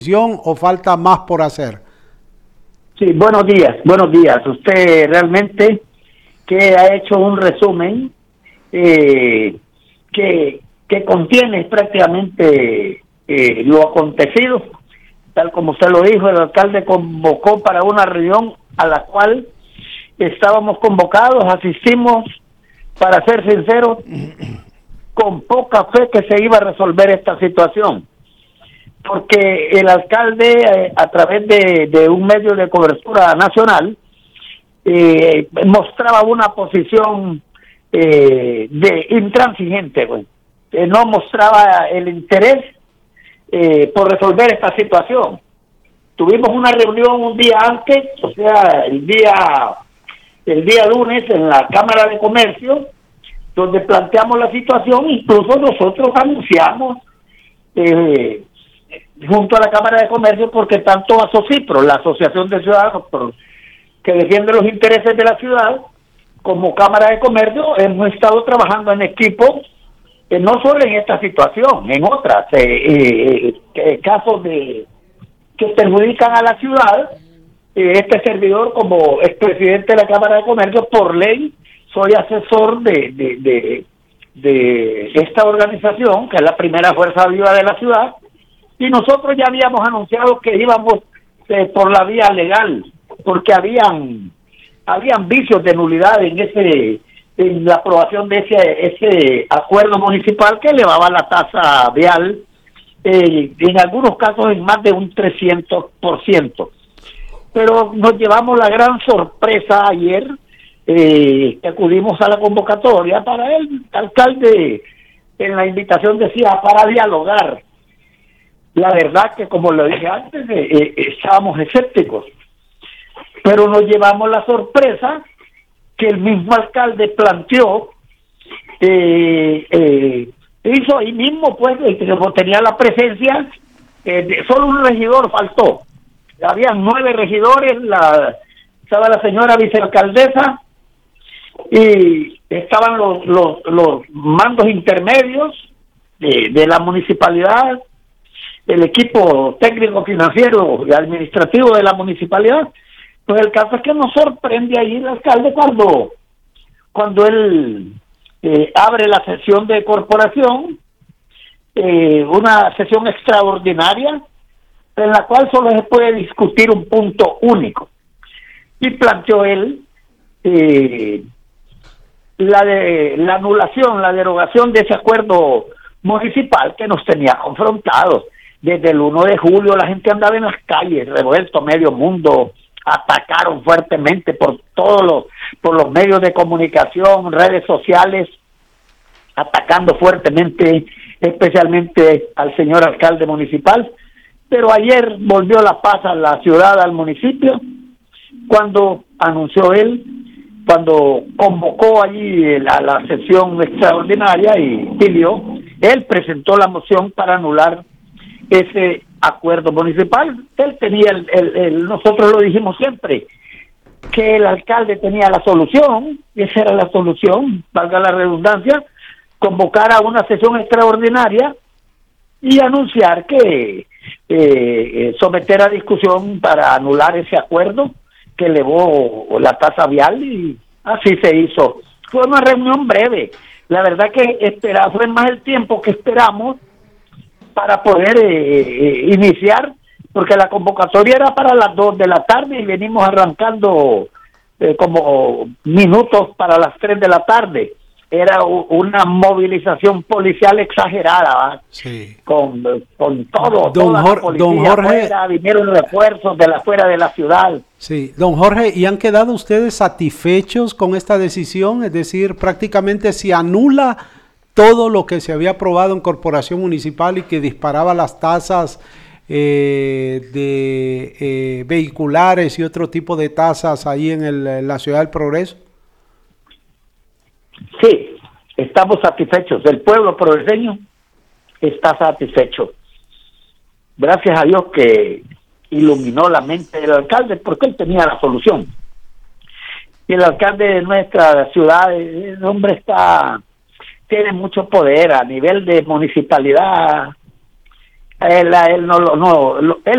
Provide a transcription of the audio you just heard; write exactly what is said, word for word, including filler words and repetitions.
¿O falta más por hacer? Sí, buenos días, buenos días. Usted realmente que ha hecho un resumen eh, que, que contiene prácticamente eh, lo acontecido. Tal como usted lo dijo, el alcalde convocó para una reunión a la cual estábamos convocados, asistimos, para ser sinceros, con poca fe que se iba a resolver esta situación. Porque el alcalde, eh, a través de, de un medio de cobertura nacional, eh, mostraba una posición eh, de intransigente, pues. Eh, no mostraba el interés eh, por resolver esta situación. Tuvimos una reunión un día antes, o sea, el día el día lunes en la Cámara de Comercio, donde planteamos la situación. Incluso nosotros anunciamos eh, junto a la Cámara de Comercio, porque tanto ASOCIPRO, la Asociación de Ciudadanos por, que defiende los intereses de la ciudad, como Cámara de Comercio, hemos estado trabajando en equipo, eh, no solo en esta situación, en otras, eh, eh, eh, casos de que perjudican a la ciudad. Eh, este servidor, como expresidente de la Cámara de Comercio, por ley, soy asesor de, de, de, de esta organización, que es la primera fuerza viva de la ciudad, y nosotros ya habíamos anunciado que íbamos eh, por la vía legal, porque habían habían vicios de nulidad en ese en la aprobación de ese ese acuerdo municipal que elevaba la tasa vial eh, en algunos casos en más de un trescientos por ciento. Pero nos llevamos la gran sorpresa ayer eh, que acudimos a la convocatoria para el alcalde. En la invitación decía para dialogar. La verdad que, como lo dije antes, eh, eh, estábamos escépticos, pero nos llevamos la sorpresa que el mismo alcalde planteó, eh, eh, hizo ahí mismo, pues, que tenía la presencia, eh, de, solo un regidor faltó. Habían nueve regidores, la, estaba la señora vicealcaldesa, y estaban los, los, los mandos intermedios de, de la municipalidad, el equipo técnico, financiero y administrativo de la municipalidad. Pues el caso es que nos sorprende ahí el alcalde cuando cuando él eh, abre la sesión de corporación, eh, una sesión extraordinaria en la cual solo se puede discutir un punto único, y planteó él eh, la de la anulación, la derogación de ese acuerdo municipal que nos tenía confrontados. Desde el uno de julio la gente andaba en las calles, revuelto, medio mundo, atacaron fuertemente por todos los, por los medios de comunicación, redes sociales, atacando fuertemente, especialmente al señor alcalde municipal. Pero ayer volvió la paz a la ciudad, al municipio, cuando anunció él, cuando convocó allí la, la sesión extraordinaria y pidió, él presentó la moción para anular ese acuerdo municipal. Él tenía, el, el, el, nosotros lo dijimos siempre, que el alcalde tenía la solución, y esa era la solución, valga la redundancia, convocar a una sesión extraordinaria y anunciar que eh, someter a discusión para anular ese acuerdo que elevó la tasa vial, y así se hizo. Fue una reunión breve, la verdad que espera, fue más el tiempo que esperamos para poder eh, eh, iniciar, porque la convocatoria era para las dos de la tarde y venimos arrancando eh, como minutos para las tres de la tarde. Era u- una movilización policial exagerada, ¿eh? Sí. con con todo, Don, toda Jor- la policía don Jorge, afuera, vinieron refuerzos de la fuera de la ciudad. sí, don Jorge, ¿y han quedado ustedes satisfechos con esta decisión? Es decir, prácticamente se anula todo lo que se había aprobado en corporación municipal y que disparaba las tasas eh, de eh, vehiculares y otro tipo de tasas ahí en, el, en la Ciudad del Progreso. Sí, estamos satisfechos. El pueblo progreseño está satisfecho. Gracias a Dios que iluminó la mente del alcalde, porque él tenía la solución. Y el alcalde de nuestra ciudad, el hombre está tiene mucho poder a nivel de municipalidad. Él, él no lo no, él